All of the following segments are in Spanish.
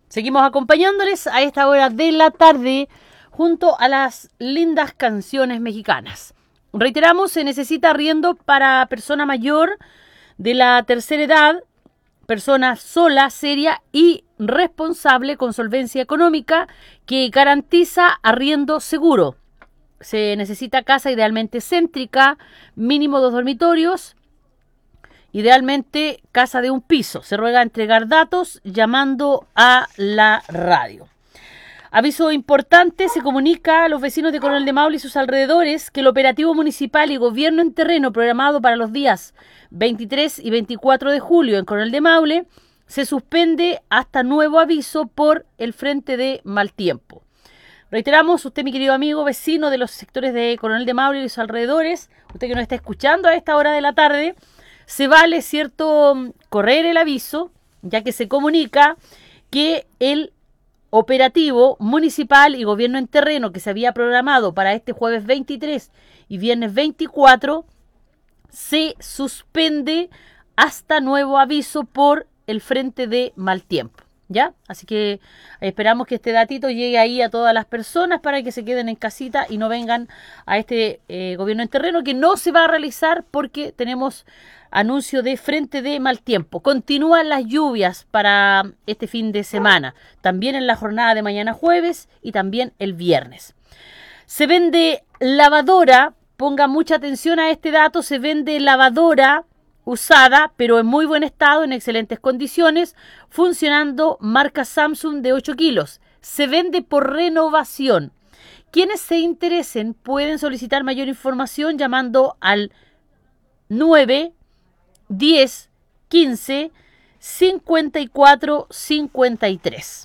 Seguimos acompañándoles a esta hora de la tarde junto a las lindas canciones mexicanas. Reiteramos, se necesita arriendo para persona mayor de la tercera edad, persona sola, seria y responsable con solvencia económica que garantiza arriendo seguro. Se necesita casa idealmente céntrica, mínimo 2 dormitorios, idealmente casa de un piso. Se ruega entregar datos llamando a la radio. Aviso importante, se comunica a los vecinos de Coronel de Maule y sus alrededores que el operativo municipal y gobierno en terreno programado para los días 23 y 24 de julio en Coronel de Maule se suspende hasta nuevo aviso por el frente de mal tiempo. Reiteramos, usted, mi querido amigo, vecino de los sectores de Coronel de Maule y sus alrededores, usted que nos está escuchando a esta hora de la tarde, se vale, ¿cierto?, correr el aviso, ya que se comunica que el operativo municipal y gobierno en terreno que se había programado para este jueves 23 y viernes 24 se suspende hasta nuevo aviso por el frente de mal tiempo, ¿ya? Así que esperamos que este datito llegue ahí a todas las personas para que se queden en casita y no vengan a este gobierno en terreno que no se va a realizar porque tenemos anuncio de frente de mal tiempo. Continúan las lluvias para este fin de semana, también en la jornada de mañana jueves y también el viernes. Se vende lavadora, ponga mucha atención a este dato, se vende lavadora usada, pero en muy buen estado, en excelentes condiciones, funcionando, marca Samsung de 8 kilos. Se vende por renovación. Quienes se interesen pueden solicitar mayor información llamando al 9 10 15 54 53.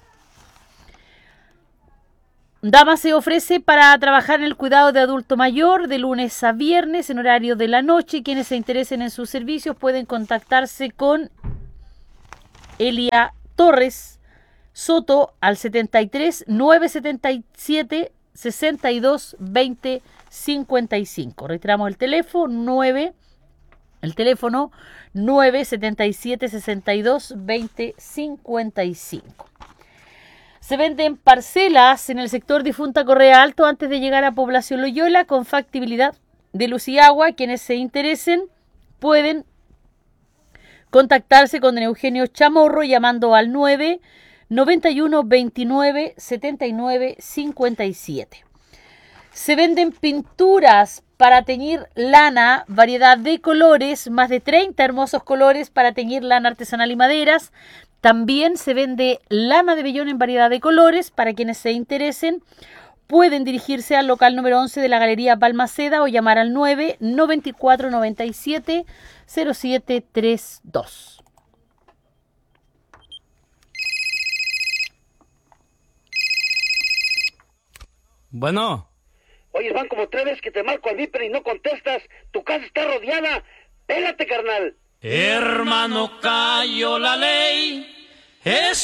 Dama se ofrece para trabajar en el cuidado de adulto mayor de lunes a viernes en horario de la noche. Quienes se interesen en sus servicios pueden contactarse con Elia Torres Soto al 73 977 62 20 55. Reiteramos el teléfono 977 62 20 55. Se venden parcelas en el sector Difunta Correa Alto antes de llegar a Población Loyola con factibilidad de luz y agua. Quienes se interesen pueden contactarse con don Eugenio Chamorro llamando al 9 91 29 79 57. Se venden pinturas para teñir lana, variedad de colores, más de 30 hermosos colores para teñir lana artesanal y maderas. También se vende lana de vellón en variedad de colores. Para quienes se interesen, pueden dirigirse al local número 11 de la Galería Balmaceda o llamar al 9 94 97 0732. Bueno. Oye, van como 3 veces que te marco al Viper y no contestas. Tu casa está rodeada. Pélate, carnal. Hermano, cayó la ley. Es